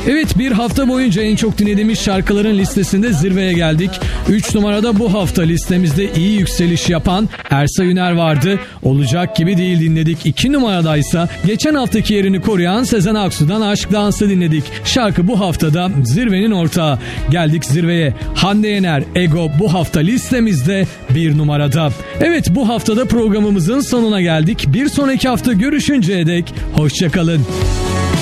Evet, bir hafta boyunca en çok dinlediğimiz şarkıların listesinde zirveye geldik. 3 numarada bu hafta listemizde iyi yükseliş yapan Ersa Üner vardı. Olacak gibi değil dinledik. 2 numaradaysa geçen haftaki yerini koruyan Sezen Aksu'dan Aşk Dansı dinledik. Şarkı bu haftada zirvenin ortağı. Geldik zirveye. Hande Yener, Ego bu hafta listemizde 1 numarada. Evet, bu haftada programımızın sonuna geldik. Bir sonraki hafta görüşünceye dek hoşça kalın.